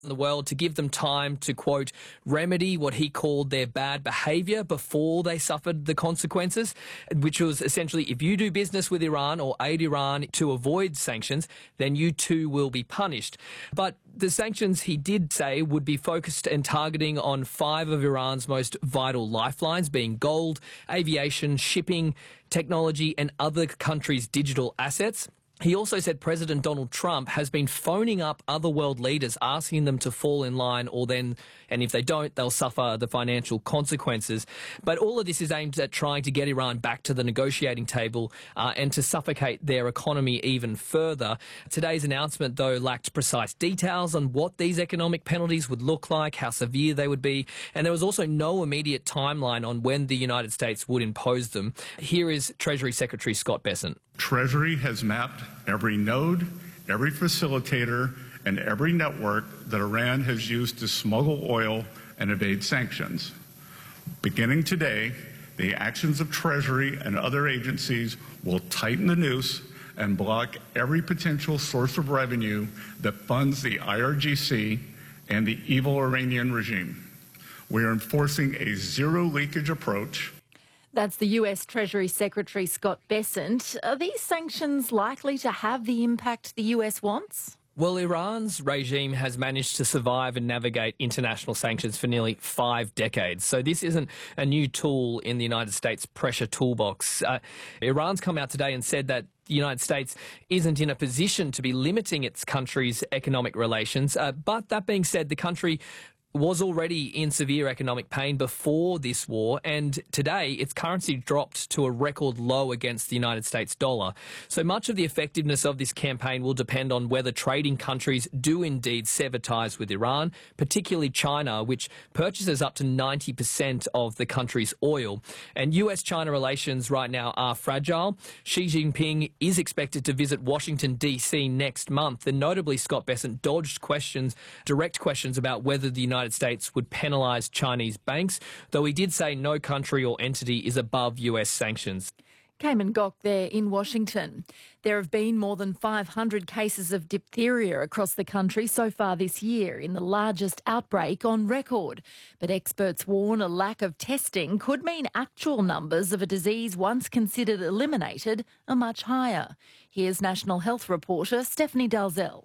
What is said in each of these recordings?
in the world to give them time to, quote, remedy what he called their bad behaviour before they suffered the consequences, which was essentially if you do business with Iran or aid Iran to avoid sanctions, then you too will be punished. But the sanctions, he did say, would be focused and targeting on 5 of Iran's most vital lifelines, being gold, aviation, shipping, technology and other countries' digital assets. He also said President Donald Trump has been phoning up other world leaders, asking them to fall in line, and if they don't, they'll suffer the financial consequences. But all of this is aimed at trying to get Iran back to the negotiating table and to suffocate their economy even further. Today's announcement, though, lacked precise details on what these economic penalties would look like, how severe they would be, and there was also no immediate timeline on when the United States would impose them. Here is Treasury Secretary Scott Bessent. Treasury has mapped every node, every facilitator, and every network that Iran has used to smuggle oil and evade sanctions. Beginning today, the actions of Treasury and other agencies will tighten the noose and block every potential source of revenue that funds the IRGC and the evil Iranian regime. We are enforcing a zero-leakage approach. That's the US Treasury Secretary Scott Bessent. Are these sanctions likely to have the impact the US wants? Well, Iran's regime has managed to survive and navigate international sanctions for nearly 5 decades. So this isn't a new tool in the United States pressure toolbox. Iran's come out today and said that the United States isn't in a position to be limiting its country's economic relations. But that being said, the country was already in severe economic pain before this war, and today its currency dropped to a record low against the United States dollar. So much of the effectiveness of this campaign will depend on whether trading countries do indeed sever ties with Iran, particularly China, which purchases up to 90% of the country's oil. And US-China relations right now are fragile. Xi Jinping is expected to visit Washington, D.C. next month, and notably Scott Bessent dodged direct questions about whether the United States would penalise Chinese banks, though he did say no country or entity is above US sanctions. Cayman Gok there in Washington. There have been more than 500 cases of diphtheria across the country so far this year, in the largest outbreak on record. But experts warn a lack of testing could mean actual numbers of a disease once considered eliminated are much higher. Here's National Health reporter Stephanie Dalzell.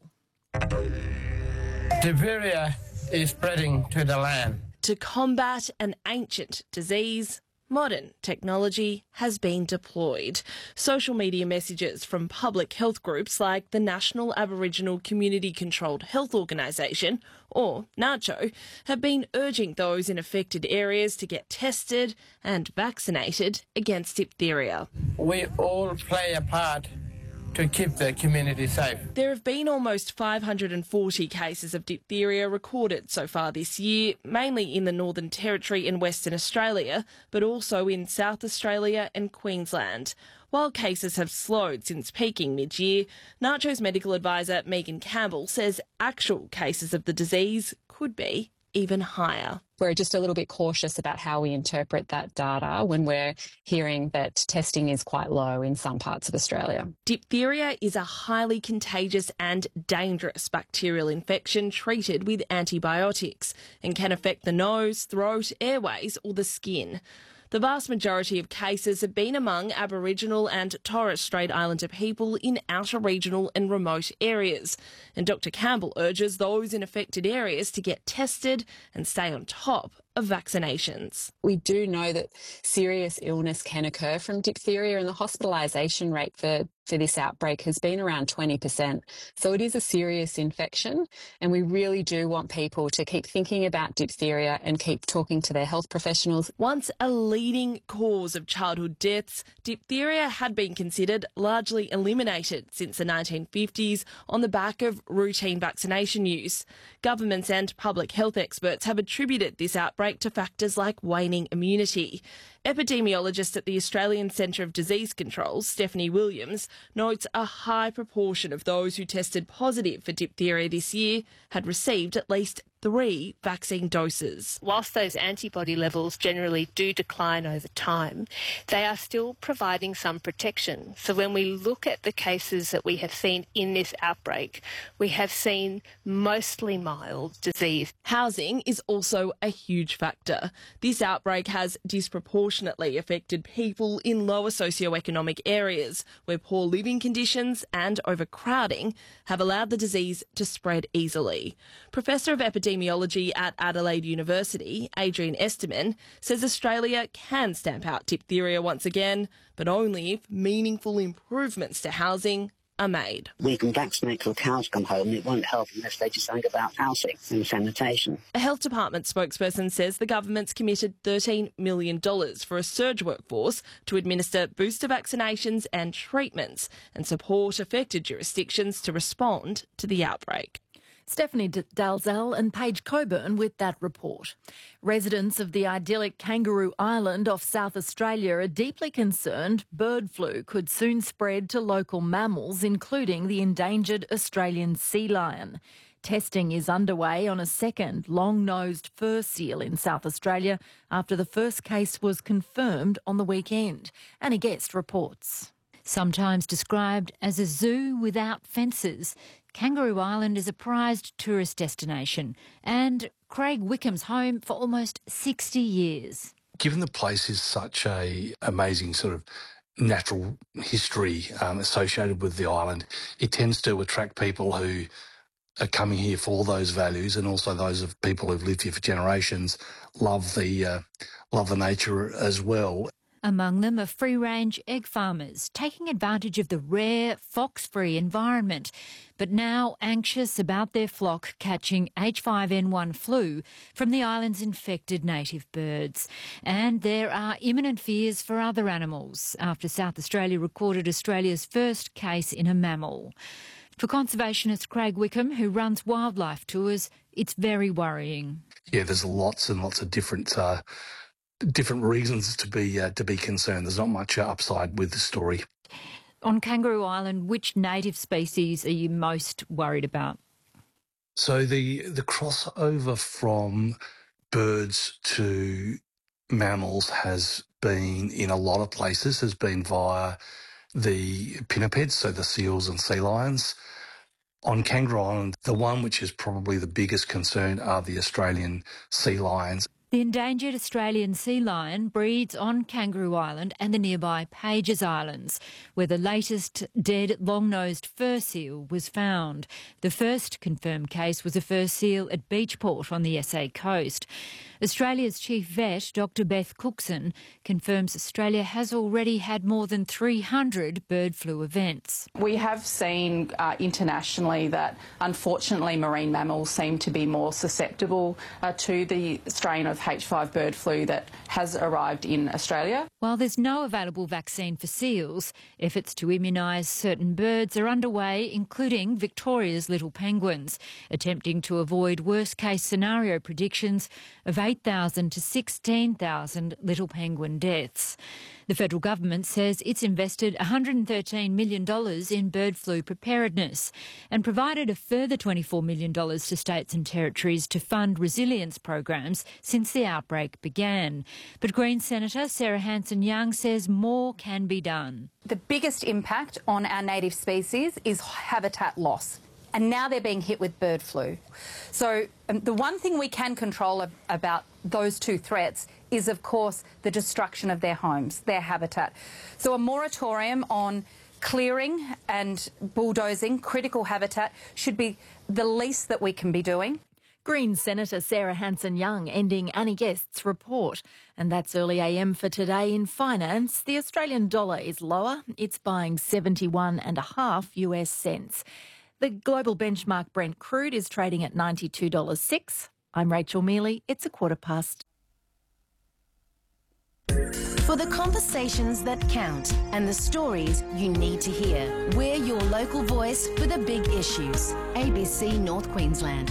Diphtheria is spreading to the land. To combat an ancient disease, modern technology has been deployed. Social media messages from public health groups like the National Aboriginal Community Controlled Health Organisation, or NACCHO, have been urging those in affected areas to get tested and vaccinated against diphtheria. We all play a part to keep the community safe. There have been almost 540 cases of diphtheria recorded so far this year, mainly in the Northern Territory and Western Australia, but also in South Australia and Queensland. While cases have slowed since peaking mid-year, NACCHO's medical advisor Megan Campbell says actual cases of the disease could be even higher. We're just a little bit cautious about how we interpret that data when we're hearing that testing is quite low in some parts of Australia. Diphtheria is a highly contagious and dangerous bacterial infection treated with antibiotics and can affect the nose, throat, airways or the skin. The vast majority of cases have been among Aboriginal and Torres Strait Islander people in outer regional and remote areas. And Dr Campbell urges those in affected areas to get tested and stay on top of vaccinations. We do know that serious illness can occur from diphtheria, and the hospitalisation rate for this outbreak has been around 20%. So it is a serious infection, and we really do want people to keep thinking about diphtheria and keep talking to their health professionals. Once a leading cause of childhood deaths, diphtheria had been considered largely eliminated since the 1950s on the back of routine vaccination use. Governments and public health experts have attributed this outbreak to factors like waning immunity. Epidemiologist at the Australian Centre of Disease Control, Stephanie Williams, notes a high proportion of those who tested positive for diphtheria this year had received at least 3 vaccine doses. Whilst those antibody levels generally do decline over time, they are still providing some protection. So when we look at the cases that we have seen in this outbreak, we have seen mostly mild disease. Housing is also a huge factor. This outbreak has disproportionately affected people in lower socioeconomic areas where poor living conditions and overcrowding have allowed the disease to spread easily. Professor of Epidemiology at Adelaide University, Adrian Esterman, says Australia can stamp out diphtheria once again, but only if meaningful improvements to housing are made. We can vaccinate till cows come home. It won't help unless they do something about housing and sanitation. A Health Department spokesperson says the government's committed $13 million for a surge workforce to administer booster vaccinations and treatments and support affected jurisdictions to respond to the outbreak. Stephanie Dalzell and Paige Coburn with that report. Residents of the idyllic Kangaroo Island off South Australia are deeply concerned bird flu could soon spread to local mammals, including the endangered Australian sea lion. Testing is underway on a second long-nosed fur seal in South Australia after the first case was confirmed on the weekend. Annie Guest reports. Sometimes described as a zoo without fences, Kangaroo Island is a prized tourist destination and Craig Wickham's home for almost 60 years. Given the place is such a amazing sort of natural history associated with the island, it tends to attract people who are coming here for all those values, and also those of people who've lived here for generations love the nature as well. Among them are free-range egg farmers, taking advantage of the rare, fox-free environment, but now anxious about their flock catching H5N1 flu from the island's infected native birds. And there are imminent fears for other animals after South Australia recorded Australia's first case in a mammal. For conservationist Craig Wickham, who runs wildlife tours, it's very worrying. Yeah, there's lots and lots of different reasons to be concerned. There's not much upside with the story. On Kangaroo Island, which native species are you most worried about? So the crossover from birds to mammals has been, in a lot of places, has been via the pinnipeds, so the seals and sea lions. On Kangaroo Island, the one which is probably the biggest concern are the Australian sea lions. The endangered Australian sea lion breeds on Kangaroo Island and the nearby Pages Islands, where the latest dead long-nosed fur seal was found. The first confirmed case was a fur seal at Beachport on the SA coast. Australia's chief vet, Dr Beth Cookson, confirms Australia has already had more than 300 bird flu events. We have seen internationally that, unfortunately, marine mammals seem to be more susceptible to the strain of H5 bird flu that has arrived in Australia. While there's no available vaccine for seals, efforts to immunise certain birds are underway, including Victoria's little penguins, attempting to avoid worst-case scenario predictions of 8,000 to 16,000 little penguin deaths. The federal government says it's invested $113 million in bird flu preparedness and provided a further $24 million to states and territories to fund resilience programs since the outbreak began. But Greens Senator Sarah Hanson-Young says more can be done. The biggest impact on our native species is habitat loss. And now they're being hit with bird flu. So the one thing we can control about those two threats is, of course, the destruction of their homes, their habitat. So a moratorium on clearing and bulldozing critical habitat should be the least that we can be doing. Greens Senator Sarah Hanson-Young ending Annie Guest's report. And that's early AM for today in finance. The Australian dollar is lower. It's buying 71.5 US cents. The global benchmark Brent crude is trading at $92.06. I'm Rachel Mealy. It's 1:15. For the conversations that count and the stories you need to hear, we're your local voice for the big issues. ABC North Queensland.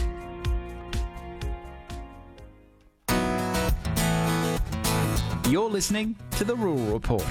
You're listening to The Rural Report.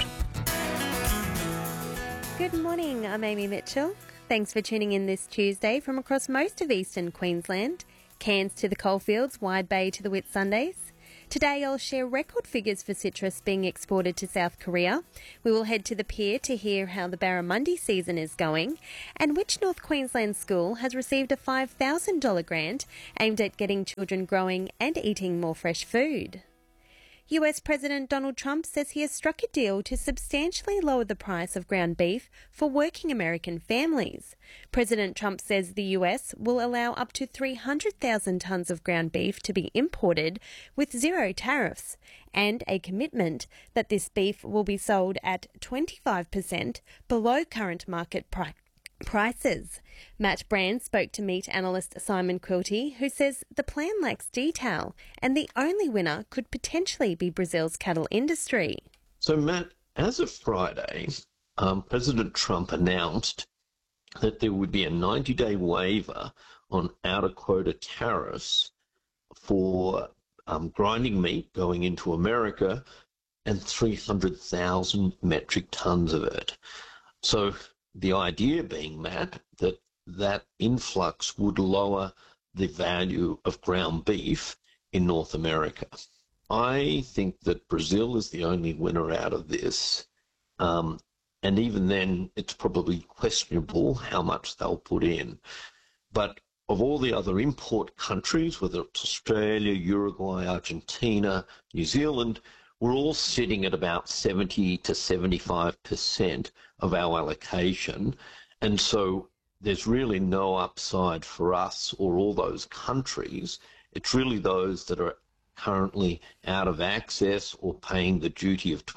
Good morning, I'm Amy Mitchell. Thanks for tuning in this Tuesday from across most of eastern Queensland. Cairns to the coalfields, Wide Bay to the Whitsundays. Today I'll share record figures for citrus being exported to South Korea. We will head to the pier to hear how the barramundi season is going and which North Queensland school has received a $5,000 grant aimed at getting children growing and eating more fresh food. US President Donald Trump says he has struck a deal to substantially lower the price of ground beef for working American families. President Trump says the US will allow up to 300,000 tonnes of ground beef to be imported with zero tariffs, and a commitment that this beef will be sold at 25% below current market prices. Matt Brand spoke to meat analyst Simon Quilty, who says the plan lacks detail and the only winner could potentially be Brazil's cattle industry. So, Matt, as of Friday, President Trump announced that there would be a 90-day waiver on out-of-quota tariffs for grinding meat going into America and 300,000 metric tons of it. So the idea being, Matt, that influx would lower the value of ground beef in North America. I think that Brazil is the only winner out of this. And even then, it's probably questionable how much they'll put in. But of all the other import countries, whether it's Australia, Uruguay, Argentina, New Zealand, we're all sitting at about 70 to 75% of our allocation. And so there's really no upside for us or all those countries. It's really those that are currently out of access or paying the duty of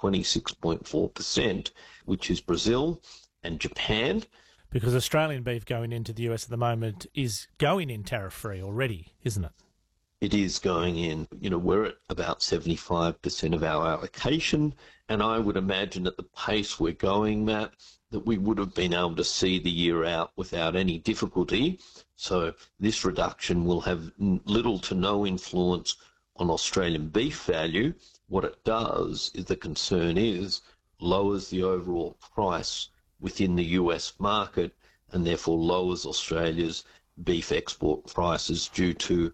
26.4%, which is Brazil and Japan. Because Australian beef going into the US at the moment is going in tariff-free already, isn't it? It is going in. We're at about 75% of our allocation, and I would imagine at the pace we're going, Matt, that we would have been able to see the year out without any difficulty. So this reduction will have little to no influence on Australian beef value. What it does is, the concern is, lowers the overall price within the US market and therefore lowers Australia's beef export prices due to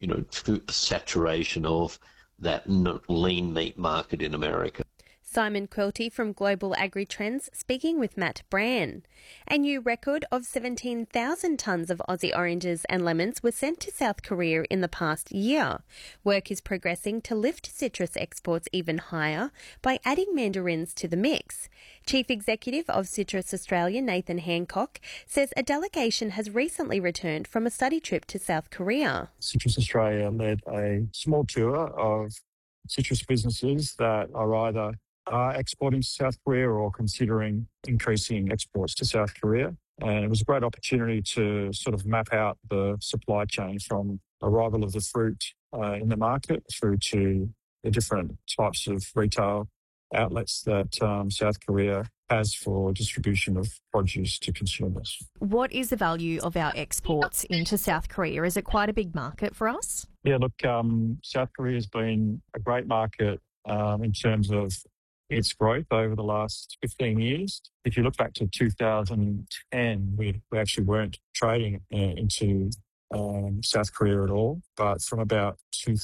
saturation of that lean meat market in America. Simon Quilty from Global Agri-Trends speaking with Matt Brand. A new record of 17,000 tonnes of Aussie oranges and lemons was sent to South Korea in the past year. Work is progressing to lift citrus exports even higher by adding mandarins to the mix. Chief Executive of Citrus Australia, Nathan Hancock, says a delegation has recently returned from a study trip to South Korea. Citrus Australia led a small tour of citrus businesses that are either exporting to South Korea or considering increasing exports to South Korea. And it was a great opportunity to sort of map out the supply chain from arrival of the fruit in the market through to the different types of retail outlets that South Korea has for distribution of produce to consumers. What is the value of our exports into South Korea? Is it quite a big market for us? Yeah, look, South Korea has been a great market in terms of its growth over the last 15 years. If you look back to 2010, we actually weren't trading into South Korea at all. But from about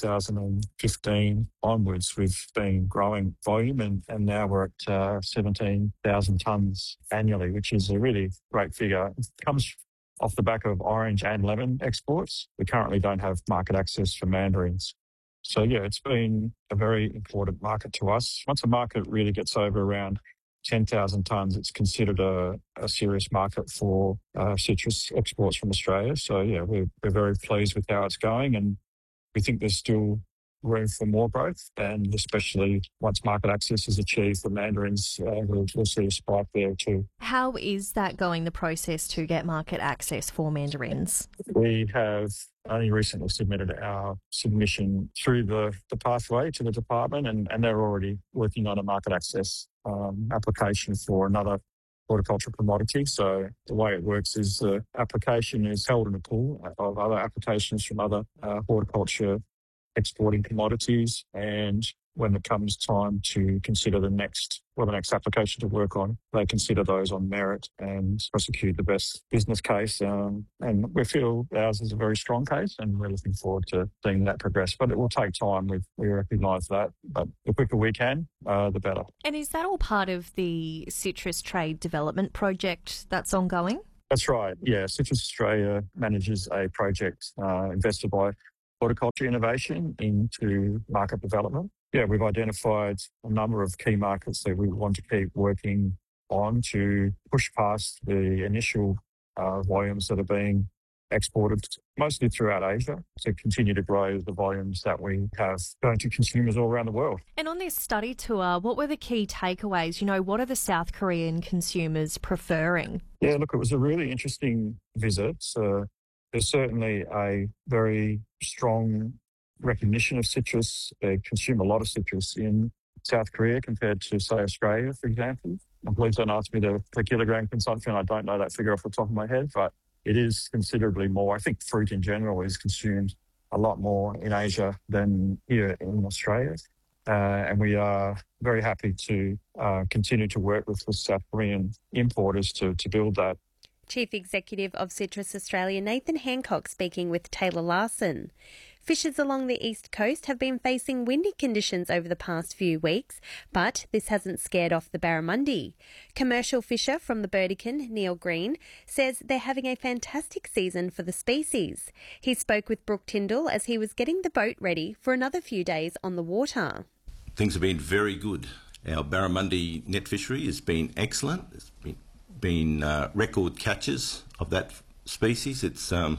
2015 onwards, we've been growing volume and now we're at 17,000 tonnes annually, which is a really great figure. It comes off the back of orange and lemon exports. We currently don't have market access for mandarins. So, yeah, it's been a very important market to us. Once a market really gets over around 10,000 tonnes, it's considered a serious market for citrus exports from Australia. So, yeah, we're very pleased with how it's going, and we think there's still room for more growth, and especially once market access is achieved for mandarins, we'll see a spike there too. How is that going, the process to get market access for mandarins? We have only recently submitted our submission through the pathway to the department, and they're already working on a market access application for another horticultural commodity. So the way it works is the application is held in a pool of other applications from other horticulture exporting commodities, and when it comes time to consider the next application to work on, they consider those on merit and prosecute the best business case. And we feel ours is a very strong case, and we're looking forward to seeing that progress. But it will take time. We recognise that. But the quicker we can, the better. And is that all part of the citrus trade development project that's ongoing? That's right. Yeah, Citrus Australia manages a project invested by Horticulture Innovation into market development. Yeah, we've identified a number of key markets that we want to keep working on to push past the initial volumes that are being exported mostly throughout Asia to continue to grow the volumes that we have going to consumers all around the world. And on this study tour, what were the key takeaways? You know, what are the South Korean consumers preferring? Yeah, look, it was a really interesting visit. There's certainly a very strong recognition of citrus. They consume a lot of citrus in South Korea compared to, say, Australia, for example. And please don't ask me the per kilogram consumption. I don't know that figure off the top of my head, but it is considerably more. I think fruit in general is consumed a lot more in Asia than here in Australia. And we are very happy to continue to work with the South Korean importers to build that. Chief Executive of Citrus Australia, Nathan Hancock, speaking with Taylor Larson. Fishers along the east coast have been facing windy conditions over the past few weeks, but this hasn't scared off the barramundi. Commercial fisher from the Burdekin, Neil Green, says they're having a fantastic season for the species. He spoke with Brooke Tyndall as he was getting the boat ready for another few days on the water. Things have been very good. Our barramundi net fishery has been excellent. It's been record catches of that species. It's a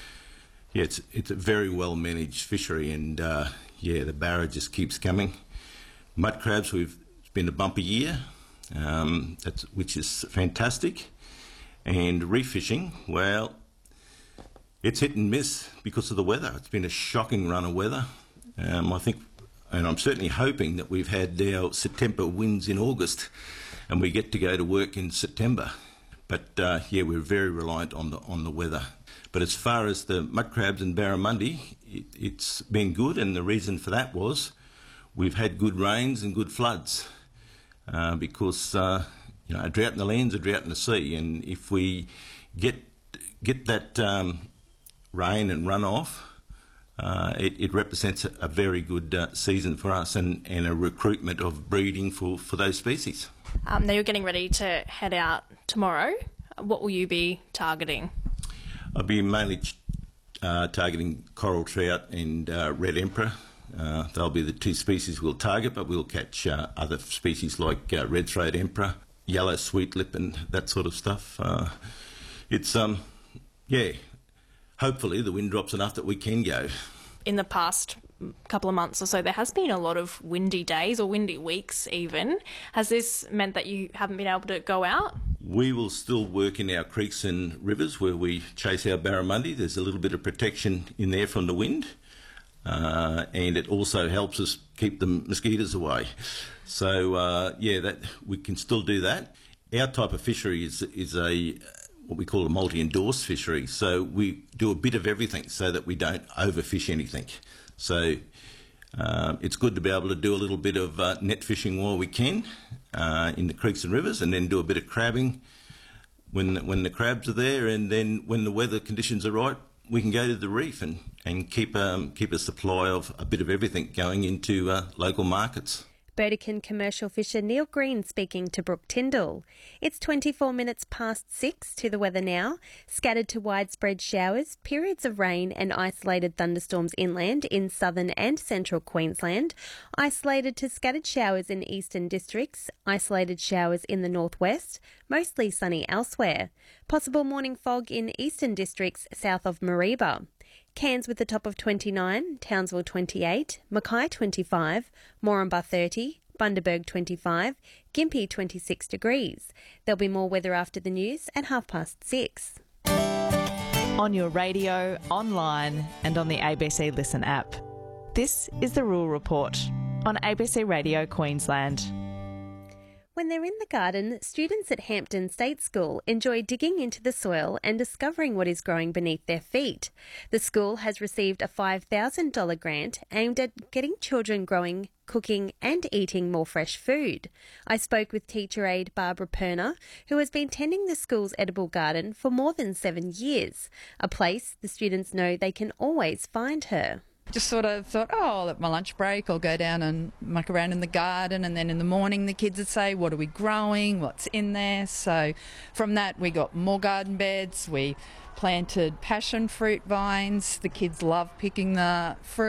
very well managed fishery, and the barra just keeps coming. Mud crabs, it's been a bumper year, which is fantastic. And reef fishing, well, it's hit and miss because of the weather. It's been a shocking run of weather. I think, and I'm certainly hoping that we've had our September winds in August and we get to go to work in September. But we're very reliant on the weather. But as far as the mud crabs and barramundi, it's been good, and the reason for that was we've had good rains and good floods because a drought in the land's a drought in the sea, and if we get that rain and runoff, it represents a very good season for us and a recruitment of breeding for those species. Now you're getting ready to head out tomorrow. What will you be targeting? I'll be mainly targeting coral trout and red emperor. They'll be the two species we'll target, but we'll catch other species like red-throat emperor, yellow sweetlip and that sort of stuff. Hopefully the wind drops enough that we can go. In the past couple of months or so, there has been a lot of windy days or windy weeks even. Has this meant that you haven't been able to go out? We will still work in our creeks and rivers where we chase our barramundi. There's a little bit of protection in there from the wind, and it also helps us keep the mosquitoes away. So, that we can still do that. Our type of fishery is what we call a multi-endorsed fishery. So we do a bit of everything so that we don't overfish anything. So it's good to be able to do a little bit of net fishing while we can in the creeks and rivers, and then do a bit of crabbing when the crabs are there, and then when the weather conditions are right, we can go to the reef and keep a supply of a bit of everything going into local markets. Burdekin commercial fisher Neil Green speaking to Brooke Tyndall. It's 24 minutes past 6 to the weather now. Scattered to widespread showers, periods of rain and isolated thunderstorms inland in southern and central Queensland. Isolated to scattered showers in eastern districts. Isolated showers in the northwest. Mostly sunny elsewhere. Possible morning fog in eastern districts south of Mareeba. Cairns with a top of 29, Townsville 28, Mackay 25, Moranbah 30, Bundaberg 25, Gympie 26 degrees. There'll be more weather after the news at 6:30. On your radio, online and on the ABC Listen app. This is the Rural Report on ABC Radio Queensland. When they're in the garden, students at Hampton State School enjoy digging into the soil and discovering what is growing beneath their feet. The school has received a $5,000 grant aimed at getting children growing cooking and eating more fresh food. I spoke with teacher aide Barbara Perner, who has been tending the school's edible garden for more than 7 years, a place the students know they can always find her. Just sort of thought, at my lunch break I'll go down and muck around in the garden, and then in the morning the kids would say, what are we growing, what's in there? So from that we got more garden beds, we planted passion fruit vines. The kids love picking the fruit.